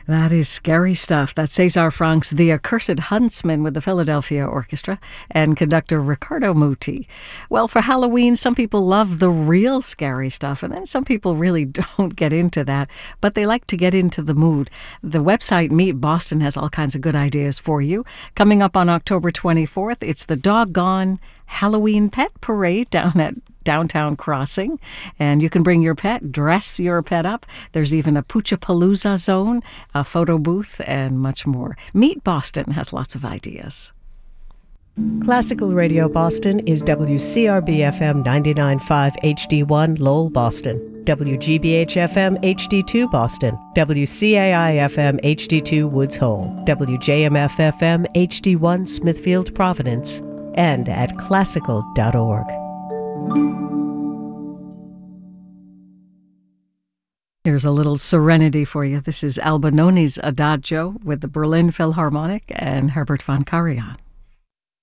That is scary stuff. That's Cesar Franck's The Accursed Huntsman with the Philadelphia Orchestra and conductor Riccardo Muti. Well, for Halloween, some people love the real scary stuff, and then some people really don't get into that, but they like to get into the mood. The website Meet Boston has all kinds of good ideas for you. Coming up on October 24th, it's the Doggone Halloween Pet Parade down at Downtown Crossing, and you can bring your pet, dress your pet up. There's even a Poochapalooza zone, a photo booth, and much more. Meet Boston has lots of ideas. Classical Radio Boston is WCRB-FM 99.5 HD1 Lowell, Boston, WGBH-FM HD2 Boston, WCAI-FM HD2 Woods Hole, WJMF-FM HD1 Smithfield, Providence, and at classical.org. Here's a little serenity for you. This is Albinoni's Adagio with the Berlin Philharmonic and Herbert von Karajan.